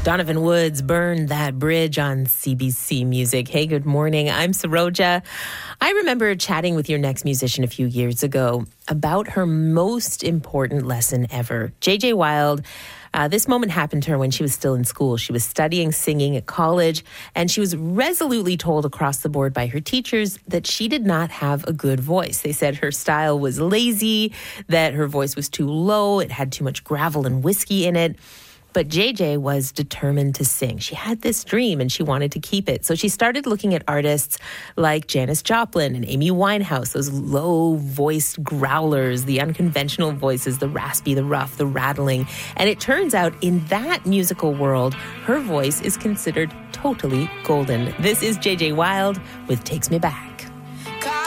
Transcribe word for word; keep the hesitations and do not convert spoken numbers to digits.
Donovan Woods, Burn That Bridge on C B C Music. Hey, good morning. I'm Saroja. I remember chatting with your next musician a few years ago about her most important lesson ever. J J Wilde, uh, this moment happened to her when she was still in school. She was studying singing at college, and she was resolutely told across the board by her teachers that she did not have a good voice. They said her style was lazy, that her voice was too low, it had too much gravel and whiskey in it. But J J was determined to sing. She had this dream and she wanted to keep it. So she started looking at artists like Janis Joplin and Amy Winehouse, those low-voiced growlers, the unconventional voices, the raspy, the rough, the rattling. And it turns out in that musical world, her voice is considered totally golden. This is J J Wilde with Takes Me Back.